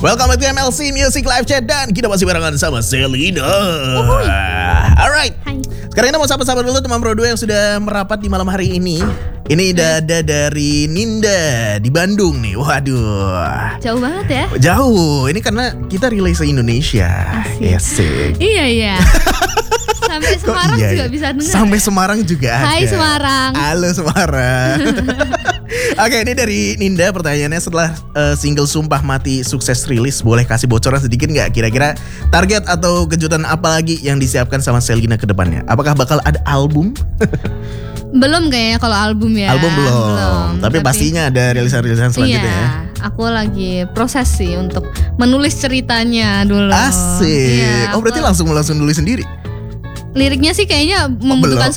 Welcome back to MLC Music Live Chat dan kita masih barengan sama Selina. Alright. Hai. Sekarang kita mau sapa-sapa dulu teman Pro 2 yang sudah merapat di malam hari ini. Ini ada dari Ninda di Bandung nih. Waduh. Jauh banget ya. Jauh. Ini karena kita relay se-Indonesia. Asik. Iya. Sampai Kok Semarang iya juga ya? bisa dengar. Sampai Semarang juga ada. Hai Semarang. Halo Semarang. Oke, ini dari Ninda pertanyaannya setelah single Sumpah Mati sukses rilis, boleh kasih bocoran sedikit nggak? Kira-kira target atau kejutan apa lagi yang disiapkan sama Selina ke depannya? Apakah bakal ada album? Belum kayaknya kalau album ya. Album belum. Tapi pastinya ada rilisan-rilisan selanjutnya ya. Iya, aku lagi proses sih untuk menulis ceritanya dulu. Asik. Iya, Oh berarti langsung nulis sendiri? liriknya sih kayaknya membutuhkan